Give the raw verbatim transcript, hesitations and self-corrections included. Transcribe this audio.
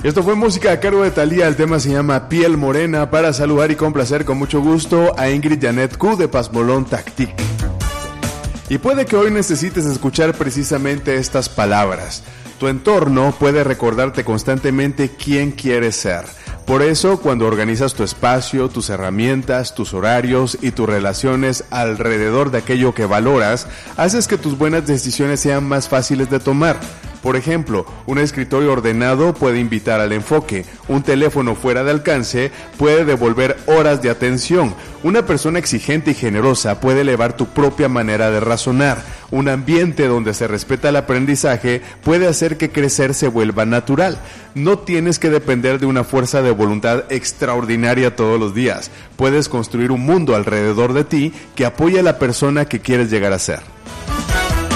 Esto fue música a cargo de Thalía, el tema se llama Piel Morena, para saludar y complacer con mucho gusto a Ingrid Janet Q de Pasmolón Tactic. Y puede que hoy necesites escuchar precisamente estas palabras. Tu entorno puede recordarte constantemente quién quieres ser. Por eso, cuando organizas tu espacio, tus herramientas, tus horarios y tus relaciones alrededor de aquello que valoras, haces que tus buenas decisiones sean más fáciles de tomar. Por ejemplo, un escritorio ordenado puede invitar al enfoque, un teléfono fuera de alcance puede devolver horas de atención, una persona exigente y generosa puede elevar tu propia manera de razonar, un ambiente donde se respeta el aprendizaje puede hacer que crecer se vuelva natural. No tienes que depender de una fuerza de voluntad extraordinaria todos los días, puedes construir un mundo alrededor de ti que apoye a la persona que quieres llegar a ser.